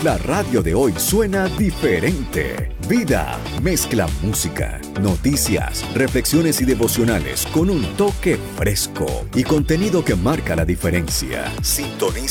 La radio de hoy suena diferente. Vida mezcla música, noticias, reflexiones y devocionales con un toque fresco y contenido que marca la diferencia. Sintoniza